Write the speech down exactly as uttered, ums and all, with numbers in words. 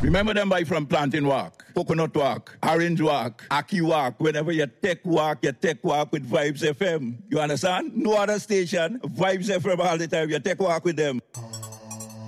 Remember them by from Plantain Walk, Coconut Walk, Orange Walk, Aki Walk. Whenever you take walk, you take walk with Vibes F M. You understand? No other station, Vibes F M all the time. You take walk with them.